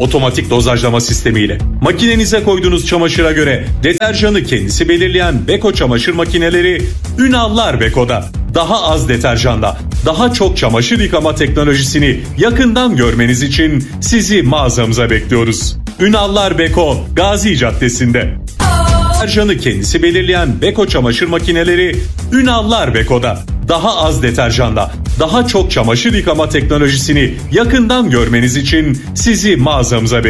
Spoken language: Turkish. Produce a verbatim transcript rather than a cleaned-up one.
otomatik dozajlama sistemiyle. Makinenize koyduğunuz çamaşıra göre deterjanı kendisi belirleyen Beko çamaşır makineleri Ünallar Beko'da. Daha az deterjanla daha çok çamaşır yıkama teknolojisini yakından görmeniz için sizi mağazamıza bekliyoruz. Ünallar Beko, Gazi Caddesi'nde. Deterjanı kendisi belirleyen Beko çamaşır makineleri Ünallar Beko'da. Daha az deterjanla daha çok çamaşır yıkama teknolojisini yakından görmeniz için sizi mağazamıza bekliyoruz.